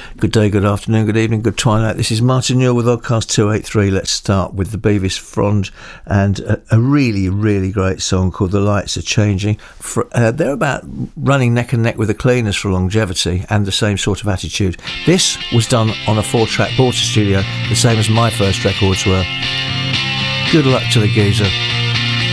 Good day, good afternoon, good evening, good twilight. This is Martin Newell with Oddcast 283. Let's start with the Beavis Frond and a really, really great song called The Lights Are Changing. They're about running neck and neck with the Cleaners for longevity and the same sort of attitude. This was done on a 4-track Porter studio, the same as my first records were. Good luck to the geezer.